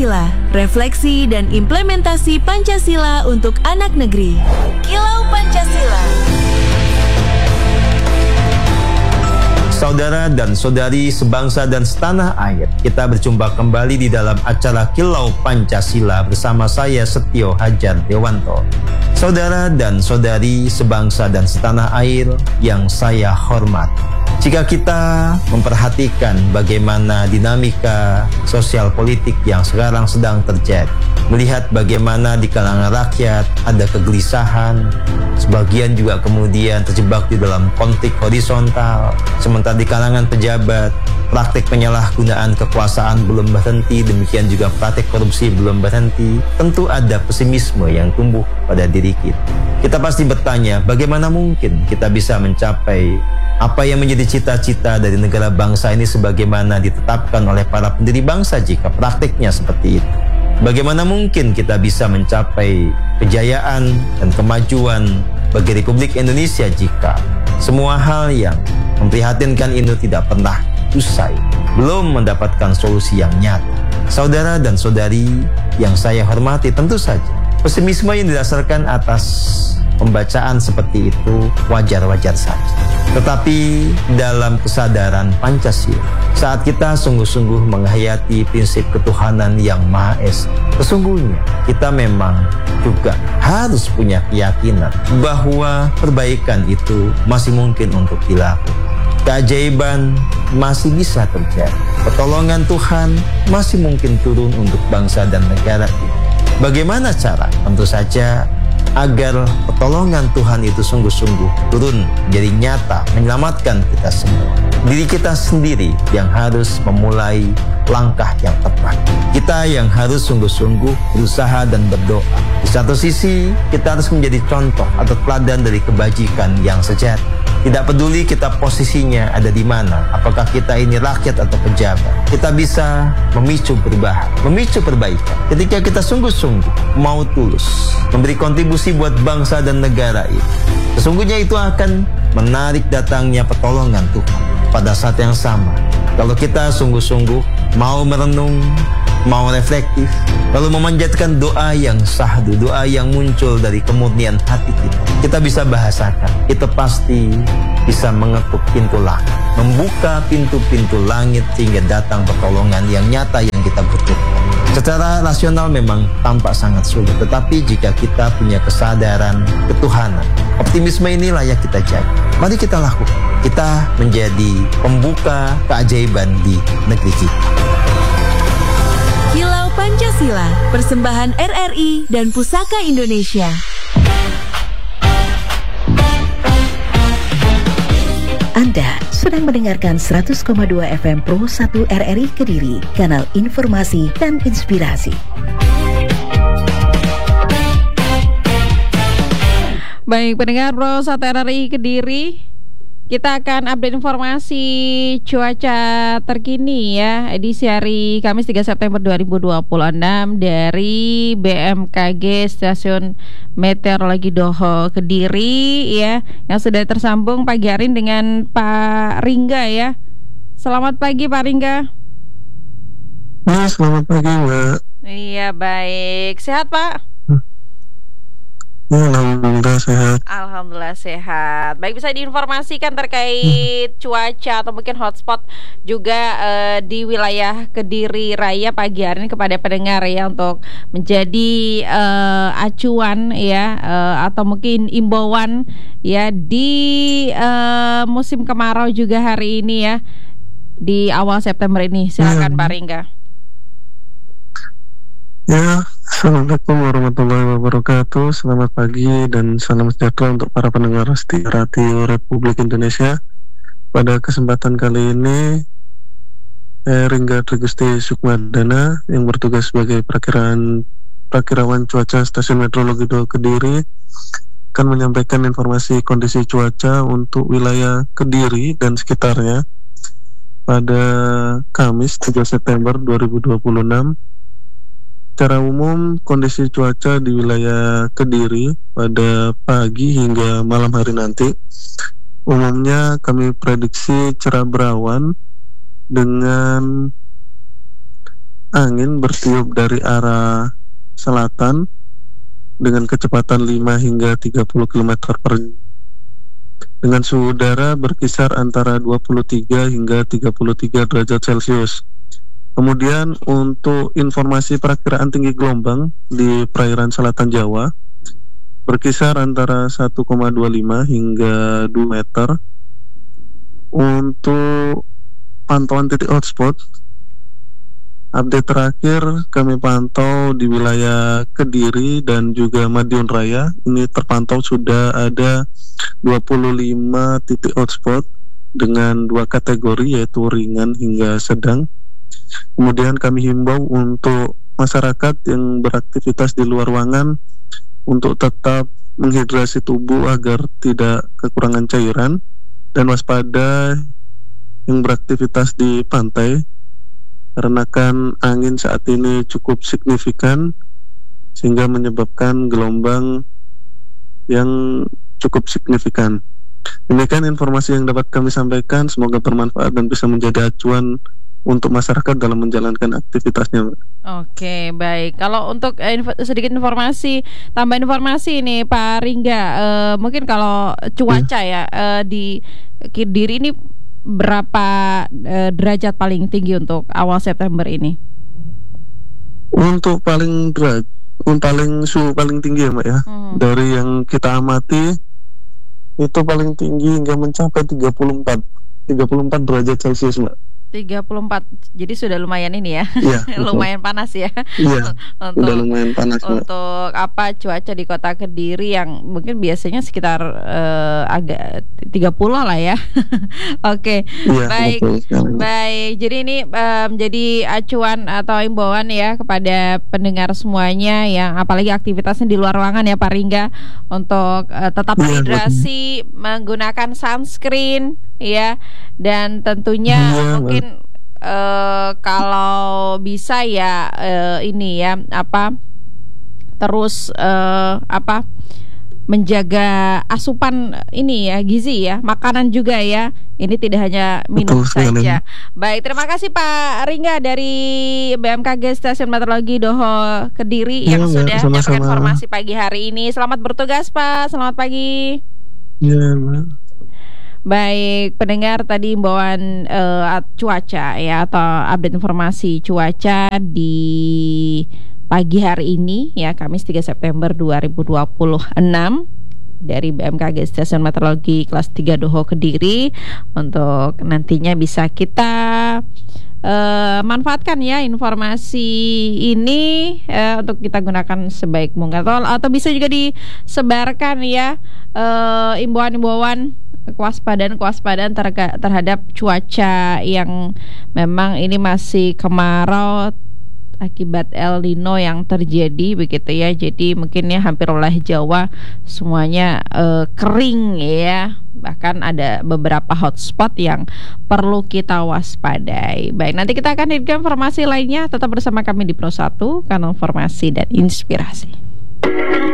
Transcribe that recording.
Pancasila, refleksi dan implementasi Pancasila untuk anak negeri. Kilau Pancasila. Saudara dan saudari sebangsa dan setanah air, kita berjumpa kembali di dalam acara Kilau Pancasila bersama saya Setio Hajar Dewanto. Saudara dan saudari sebangsa dan setanah air yang saya hormati. Jika kita memperhatikan bagaimana dinamika sosial politik yang sekarang sedang terjadi, melihat bagaimana di kalangan rakyat ada kegelisahan, sebagian juga kemudian terjebak di dalam konflik horizontal, sementara di kalangan pejabat, praktik penyalahgunaan kekuasaan belum berhenti, demikian juga praktik korupsi belum berhenti, tentu ada pesimisme yang tumbuh pada diri kita. Kita pasti bertanya, bagaimana mungkin kita bisa mencapai apa yang menjadi cita-cita dari negara bangsa ini sebagaimana ditetapkan oleh para pendiri bangsa jika praktiknya seperti itu? Bagaimana mungkin kita bisa mencapai kejayaan dan kemajuan bagi Republik Indonesia jika semua hal yang memprihatinkan ini tidak pernah usai, belum mendapatkan solusi yang nyata? Saudara dan saudari yang saya hormati, tentu saja pesimisme yang didasarkan atas pembacaan seperti itu wajar-wajar saja. Tetapi dalam kesadaran Pancasila, saat kita sungguh-sungguh menghayati prinsip ketuhanan yang Maha Esa, sesungguhnya kita memang juga harus punya keyakinan bahwa perbaikan itu masih mungkin untuk dilakukan. Keajaiban masih bisa terjadi. Pertolongan Tuhan masih mungkin turun untuk bangsa dan negara ini. Bagaimana cara? Tentu saja agar pertolongan Tuhan itu sungguh-sungguh turun jadi nyata, menyelamatkan kita semua. Diri kita sendiri yang harus memulai langkah yang tepat. Kita yang harus sungguh-sungguh berusaha dan berdoa. Di satu sisi, kita harus menjadi contoh atau teladan dari kebajikan yang sejati. Tidak peduli kita posisinya ada di mana, apakah kita ini rakyat atau pejabat, kita bisa memicu perubahan, memicu perbaikan. Ketika kita sungguh-sungguh mau tulus memberi kontribusi buat bangsa dan negara ini, sesungguhnya itu akan menarik datangnya pertolongan Tuhan. Pada saat yang sama, kalau kita sungguh-sungguh mau merenung, mau reflektif, lalu memanjatkan doa yang sahdu, doa yang muncul dari kemurnian hati kita bisa bahasakan, kita pasti bisa mengetuk pintu langit, membuka pintu-pintu langit sehingga datang pertolongan yang nyata yang kita butuhkan. Secara rasional memang tampak sangat sulit, tetapi jika kita punya kesadaran ketuhanan, optimisme ini layak kita jaga. Mari kita lakukan. Kita menjadi pembuka keajaiban di negeri kita. Kilau Pancasila, persembahan RRI dan Pusaka Indonesia. Anda sedang mendengarkan 100,2 FM Pro 1 RRI Kediri, kanal informasi dan inspirasi. Baik, pendengar Pro 1 RRI Kediri, kita akan update informasi cuaca terkini ya, edisi hari Kamis 3 September 2026 dari BMKG Stasiun Meteorologi Doho Kediri ya, yang sudah tersambung pagi hari dengan Pak Ringga ya. Selamat pagi Pak Ringga. Ya, selamat pagi Mbak. Iya, baik. Sehat Pak? Ya, alhamdulillah sehat. Alhamdulillah sehat. Baik, bisa diinformasikan terkait cuaca atau mungkin hotspot juga di wilayah Kediri Raya pagi hari ini kepada pendengar ya, untuk menjadi acuan ya, atau mungkin imbauan ya di musim kemarau juga hari ini ya, di awal September ini. Silakan Pak Ringga. Ya, Assalamualaikum warahmatullahi wabarakatuh. Selamat pagi dan salam sejahtera untuk para pendengar setia Radio Republik Indonesia. Pada kesempatan kali ini, Ringga Trigusti Sukmadana yang bertugas sebagai perakirawan cuaca Stasiun Meteorologi Doho Kediri akan menyampaikan informasi kondisi cuaca untuk wilayah Kediri dan sekitarnya pada Kamis 3 September 2026. Secara umum, kondisi cuaca di wilayah Kediri pada pagi hingga malam hari nanti umumnya kami prediksi cerah berawan dengan angin bertiup dari arah selatan dengan kecepatan 5 hingga 30 km per jam. Dengan suhu udara berkisar antara 23 hingga 33 derajat Celcius. Kemudian untuk informasi perakiraan tinggi gelombang di perairan selatan Jawa berkisar antara 1,25 hingga 2 meter. Untuk pantauan titik hotspot, update terakhir kami pantau di wilayah Kediri dan juga Madiun Raya. Ini terpantau sudah ada 25 titik hotspot dengan 2 kategori, yaitu ringan hingga sedang. Kemudian kami himbau untuk masyarakat yang beraktivitas di luar ruangan untuk tetap menghidrasi tubuh agar tidak kekurangan cairan, dan waspada yang beraktivitas di pantai karena kan angin saat ini cukup signifikan sehingga menyebabkan gelombang yang cukup signifikan. Demikian informasi yang dapat kami sampaikan, semoga bermanfaat dan bisa menjadi acuan untuk masyarakat dalam menjalankan aktivitasnya. Oke, baik. Kalau untuk sedikit informasi, tambah informasi nih Pak Ringga, mungkin kalau cuaca ya di Kediri ini berapa derajat paling tinggi untuk awal September ini? Untuk paling suhu paling tinggi ya Mbak ya, dari yang kita amati itu paling tinggi hingga mencapai 34 derajat Celcius Mbak. 34, jadi sudah lumayan ini ya, lumayan panas ya. Iya, sudah lumayan panas. Untuk apa cuaca di kota Kediri yang mungkin biasanya sekitar agak 30 lah ya. Oke, iya, baik. Jadi ini menjadi acuan atau imbauan ya kepada pendengar semuanya yang apalagi aktivitasnya di luar ruangan ya Pak Ringga, untuk tetap berhidrasi, menggunakan sunscreen ya, dan tentunya mungkin kalau bisa ya ini ya terus menjaga asupan ini ya, gizi ya, makanan juga ya. Ini tidak hanya minum saja. Baik, terima kasih Pak Ringga dari BMKG Stasiun Meteorologi Doho Kediri yang sudah menyampaikan informasi pagi hari ini. Selamat bertugas Pak, selamat pagi. Iya, Mbak. Baik, pendengar, tadi imbauan cuaca ya, atau update informasi cuaca di pagi hari ini ya, Kamis 3 September 2026 dari BMKG Stasiun Meteorologi kelas 3 Doho Kediri, untuk nantinya bisa kita manfaatkan ya informasi ini untuk kita gunakan sebaik mungkin, atau bisa juga disebarkan ya imbauan-imbauan kewaspadaan terhadap cuaca yang memang ini masih kemarau akibat El Nino yang terjadi begitu ya. Jadi mungkin ya hampir wilayah Jawa semuanya kering ya. Bahkan ada beberapa hotspot yang perlu kita waspadai. Baik, nanti kita akan hadirkan informasi lainnya. Tetap bersama kami di Pro 1, kanal informasi dan inspirasi.